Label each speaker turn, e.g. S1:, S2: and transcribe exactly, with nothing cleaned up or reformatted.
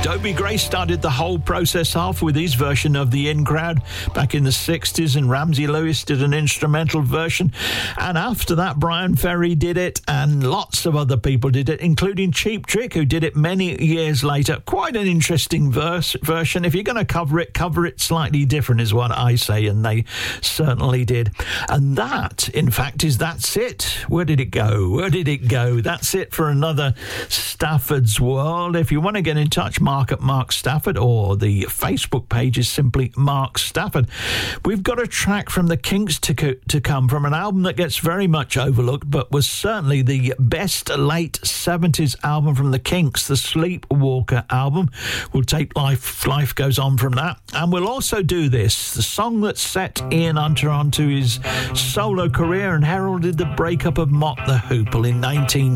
S1: Dobie Gray started the whole process off with his version of The In Crowd back in the sixties, and Ramsey Lewis did an instrumental version. And after that, Brian Ferry did it, and lots of other people did it, including Cheap Trick, who did it many years later. Quite an interesting verse, version. If you're going to cover it, cover it slightly different is what I say, and they certainly did. And that, in fact, is That's It. Where did it go? Where did it go? That's it for another Stafford's World. If you want to get in touch, Mark at Mark Stafford, or the Facebook page is simply Mark Stafford. We've got a track from the Kinks to, co- to come from an album that gets very much overlooked, but was certainly the best late seventies album from the Kinks, the Sleepwalker album. We'll take Life Life Goes On from that, and we'll also do this, the song that set Ian Hunter onto his solo career and heralded the breakup of Mott the Hoople in nineteen